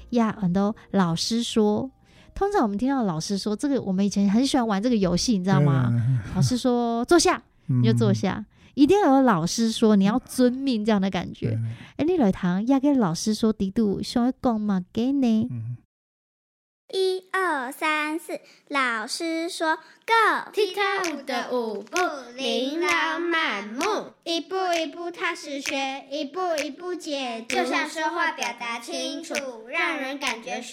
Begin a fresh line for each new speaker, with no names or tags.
呀，很多老师说，通常我们听到老师说这个，我们以前很喜欢玩这个游戏，你知道吗？老师说坐下，你就坐下。一定要有老师说，你要遵命这样的感觉。你来堂要跟老师说，滴度想要讲嘛给呢
？1、2、3、4，老师说 Go，
踢踏舞的舞步，琳琅满目，
一步一步踏实学，一步一步解读，
就像说话表达清楚，让人感觉